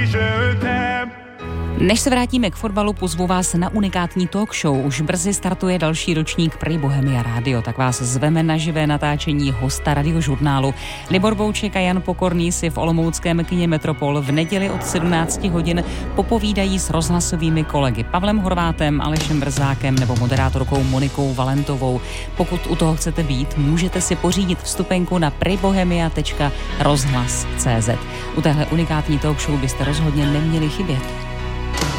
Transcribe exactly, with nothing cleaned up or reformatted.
Než se vrátíme k fotbalu, pozvu vás na unikátní talk show. Už brzy startuje další ročník Prý Bohemia Rádio, tak vás zveme na živé natáčení hosta radiožurnálu. Libor Bouček a Jan Pokorný si v olomouckém kině Metropol v neděli od sedmnáct hodin popovídají s rozhlasovými kolegy Pavlem Horvátem, Alešem Brzákem nebo moderátorkou Monikou Valentovou. Pokud u toho chcete být, můžete si pořídit vstupenku na prybohemia tečka rozhlas tečka cé zet. U téhle unikátní talk show byste rozhodně neměli chybět.